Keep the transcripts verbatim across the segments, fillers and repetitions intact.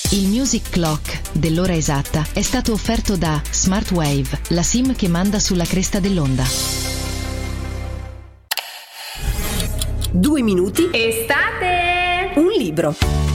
Il Music Clock dell'ora esatta è stato offerto da Smartwave, la SIM che manda sulla cresta dell'onda. Due minuti. Estate! Un libro.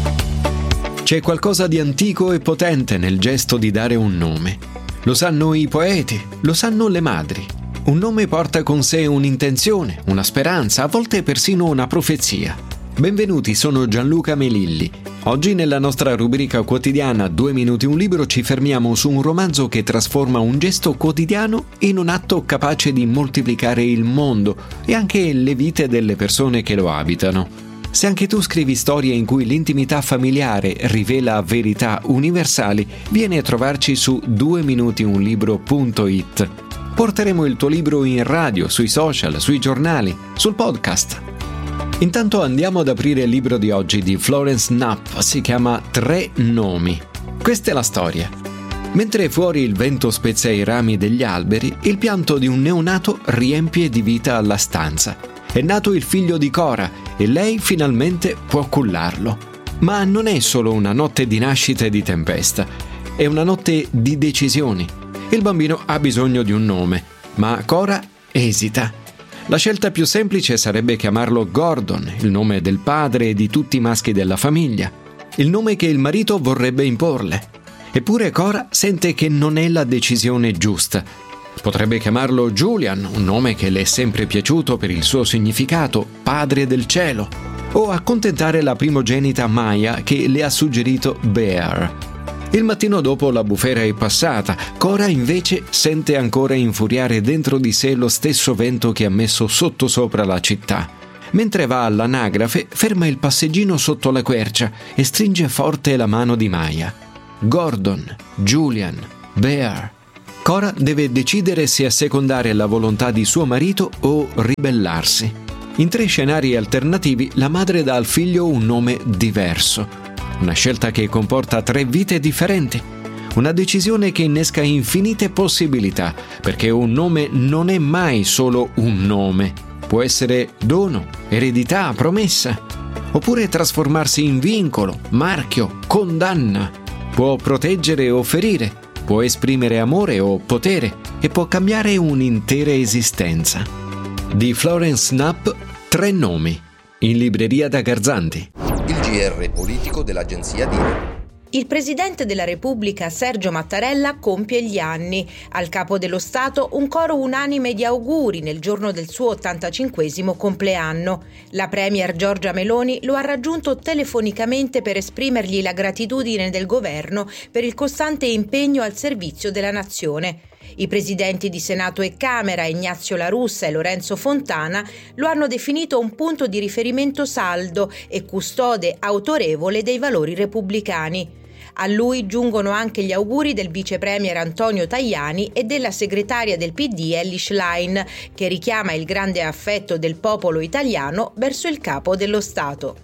C'è qualcosa di antico e potente nel gesto di dare un nome. Lo sanno i poeti, lo sanno le madri. Un nome porta con sé un'intenzione, una speranza, a volte persino una profezia. Benvenuti, sono Gianluca Melilli. Oggi nella nostra rubrica quotidiana Due minuti un libro ci fermiamo su un romanzo che trasforma un gesto quotidiano in un atto capace di moltiplicare il mondo e anche le vite delle persone che lo abitano. Se anche tu scrivi storie in cui l'intimità familiare rivela verità universali, vieni a trovarci su due minuti un libro punto it. Porteremo il tuo libro in radio, sui social, sui giornali, sul podcast. Intanto andiamo ad aprire il libro di oggi di Florence Knapp, si chiama Tre nomi. Questa è la storia. Mentre fuori il vento spezza i rami degli alberi, il pianto di un neonato riempie di vita la stanza. È nato il figlio di Cora e lei finalmente può cullarlo. Ma non è solo una notte di nascita e di tempesta, è una notte di decisioni. Il bambino ha bisogno di un nome, ma Cora esita. La scelta più semplice sarebbe chiamarlo Gordon, il nome del padre e di tutti i maschi della famiglia, il nome che il marito vorrebbe imporle. Eppure Cora sente che non è la decisione giusta. Potrebbe chiamarlo Julian, un nome che le è sempre piaciuto per il suo significato, padre del cielo, o accontentare la primogenita Maya che le ha suggerito Bear. Il mattino dopo la bufera è passata, Cora invece sente ancora infuriare dentro di sé lo stesso vento che ha messo sottosopra la città. Mentre va all'anagrafe, ferma il passeggino sotto la quercia e stringe forte la mano di Maya. Gordon, Julian, Bear. Cora deve decidere se assecondare la volontà di suo marito o ribellarsi. In tre scenari alternativi, la madre dà al figlio un nome diverso. Una scelta che comporta tre vite differenti. Una decisione che innesca infinite possibilità, perché un nome non è mai solo un nome. Può essere dono, eredità, promessa. Oppure trasformarsi in vincolo, marchio, condanna. Può proteggere o ferire. Può esprimere amore o potere. E può cambiare un'intera esistenza. Di Florence Knapp, Tre nomi. In libreria da Garzanti. Il G R politico dell'agenzia Dino. Il Presidente della Repubblica Sergio Mattarella compie gli anni. Al Capo dello Stato un coro unanime di auguri nel giorno del suo ottantacinquesimo compleanno. La Premier Giorgia Meloni lo ha raggiunto telefonicamente per esprimergli la gratitudine del governo per il costante impegno al servizio della nazione. I presidenti di Senato e Camera, Ignazio La Russa e Lorenzo Fontana, lo hanno definito un punto di riferimento saldo e custode autorevole dei valori repubblicani. A lui giungono anche gli auguri del vice premier Antonio Tajani e della segretaria del P D Elly Schlein, che richiama il grande affetto del popolo italiano verso il Capo dello Stato.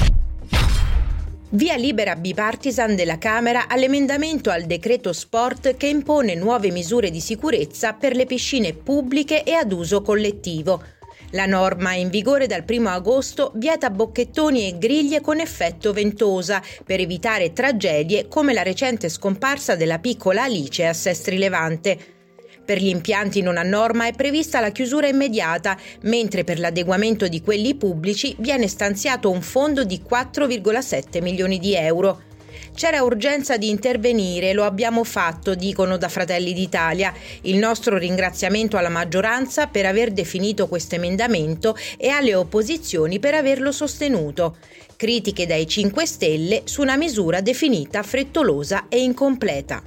Via libera bipartisan della Camera all'emendamento al decreto sport che impone nuove misure di sicurezza per le piscine pubbliche e ad uso collettivo. La norma, in vigore dal primo agosto, vieta bocchettoni e griglie con effetto ventosa per evitare tragedie come la recente scomparsa della piccola Alice a Sestri Levante. Per gli impianti non a norma è prevista la chiusura immediata, mentre per l'adeguamento di quelli pubblici viene stanziato un fondo di quattro virgola sette milioni di euro. C'era urgenza di intervenire, lo abbiamo fatto, dicono da Fratelli d'Italia. Il nostro ringraziamento alla maggioranza per aver definito questo emendamento e alle opposizioni per averlo sostenuto. Critiche dai cinque Stelle su una misura definita frettolosa e incompleta.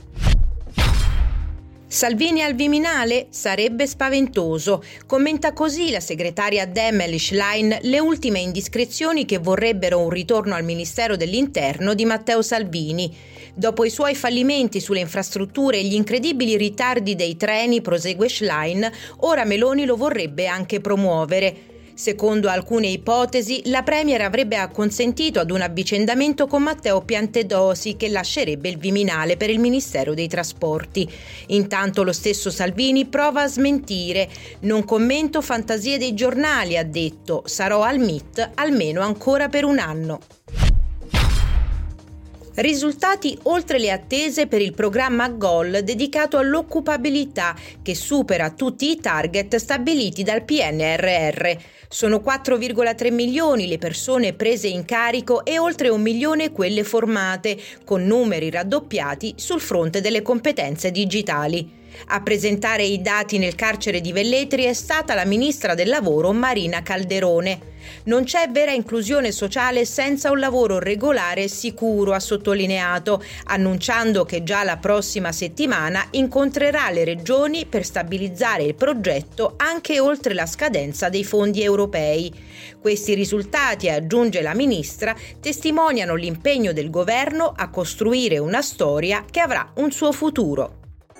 Salvini al Viminale? Sarebbe spaventoso. Commenta così la segretaria Dem Elly Schlein le ultime indiscrezioni che vorrebbero un ritorno al Ministero dell'Interno di Matteo Salvini. Dopo i suoi fallimenti sulle infrastrutture e gli incredibili ritardi dei treni, prosegue Schlein, ora Meloni lo vorrebbe anche promuovere. Secondo alcune ipotesi, la Premier avrebbe acconsentito ad un avvicendamento con Matteo Piantedosi, che lascerebbe il Viminale per il Ministero dei Trasporti. Intanto lo stesso Salvini prova a smentire. Non commento fantasie dei giornali, ha detto. Sarò al M I T almeno ancora per un anno. Risultati oltre le attese per il programma GOL dedicato all'occupabilità, che supera tutti i target stabiliti dal P N R R. Sono quattro virgola tre milioni le persone prese in carico e oltre un milione quelle formate, con numeri raddoppiati sul fronte delle competenze digitali. A presentare i dati nel carcere di Velletri è stata la ministra del lavoro Marina Calderone. Non c'è vera inclusione sociale senza un lavoro regolare e sicuro, ha sottolineato, annunciando che già la prossima settimana incontrerà le regioni per stabilizzare il progetto anche oltre la scadenza dei fondi europei. Questi risultati, aggiunge la ministra, testimoniano l'impegno del governo a costruire una storia che avrà un suo futuro.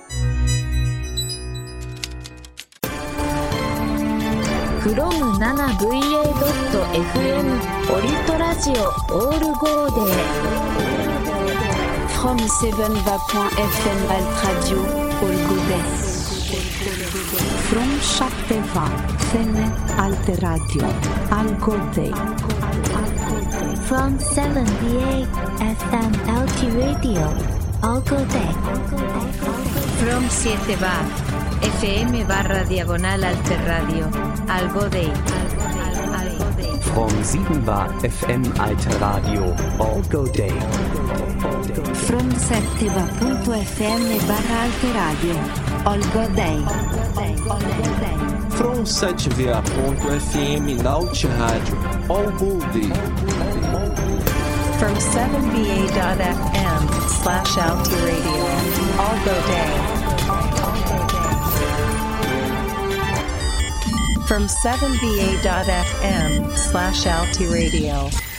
from ナナブイエー ドット エフエム オリトラジオオールゴーデー from セブン va point f m alt radio all godet from シャテヴァ セブン alt radio all godet from セブン ビーエイト エフエム alt radio all godet from シェテヴァF M barra diagonal alter radio, algo day. From sieben bar F M alter radio, algo day. From setteva punto f m barra alter radio, algo day. From setteva punto f m Naut Radio, algo day. From seven b a dot f m slash alter radio, algo day. From seven b a dot f m slash alti radio.